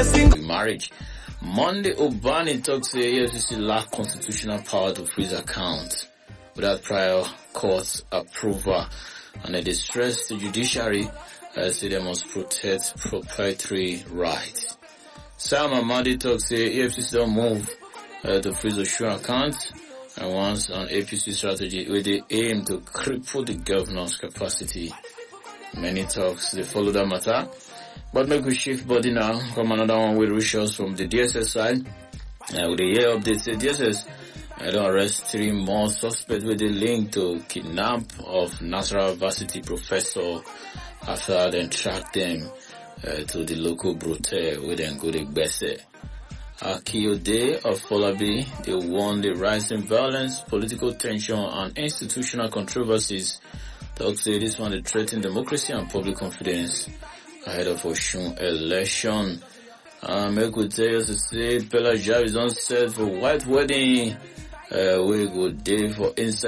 marriage. Monday, Obani talks say EFCC lack constitutional power to freeze accounts without prior court approval, and they stress the judiciary say they must protect proprietary rights. Sam Amadi talks say EFCC don't move to freeze Osun accounts and wants an APC strategy with the aim to cripple the governor's capacity. Many talks they follow that matter. But make we shift body now. Come another one with results from the DSS side. With the year update, say DSS don't arrest 3 more suspects with a link to kidnap of Nasarawa Varsity professor after they tracked them to the local brothel where they go to Gbese. Akiyode of Folabi, they warn the rising violence, political tension and institutional controversies. Talk say this one they threaten democracy and public confidence ahead of Osun election. Make we tell you to say Pela Jav is on set for white wedding. We go day for inside